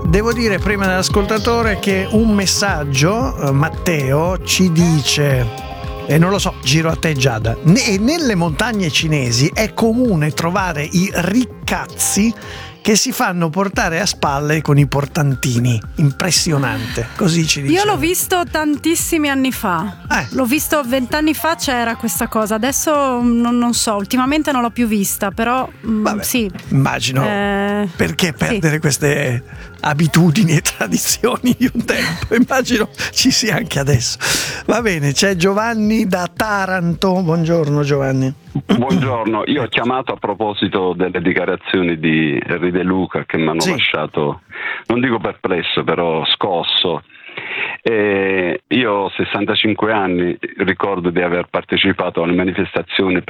devo dire prima dell'ascoltatore che un messaggio, Matteo, ci dice... E non lo so, giro a te Giada. Nelle montagne cinesi è comune trovare i riccazzi che si fanno portare a spalle con i portantini. Impressionante, così ci dice. Io l'ho visto tantissimi anni fa. L'ho visto 20 anni fa, c'era questa cosa. Adesso non so, ultimamente non l'ho più vista, però vabbè, sì. Immagino perché perdere queste abitudini e tradizioni di un tempo. Immagino ci sia anche adesso. Va bene, c'è Giovanni da Taranto. Buongiorno Giovanni. Buongiorno, io ho chiamato a proposito delle dichiarazioni di Henri De Luca che mi hanno lasciato, non dico perplesso, però scosso. Io ho 65 anni, ricordo di aver partecipato alle manifestazioni